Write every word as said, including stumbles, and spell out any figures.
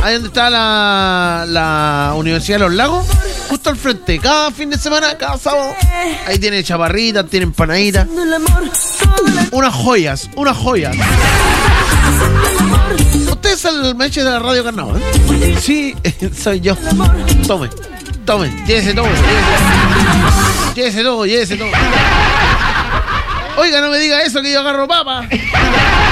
ahí donde está la, la Universidad de los Lagos, justo al frente, cada fin de semana, cada sábado, ahí tiene chaparritas, tiene empanaditas, unas joyas, unas joyas. Usted es el meche de la radio Carnaval, ¿eh? Sí, soy yo. Tome, tome, llévese todo, llévese todo, llévese todo. Oiga, no me diga eso que yo agarro papa.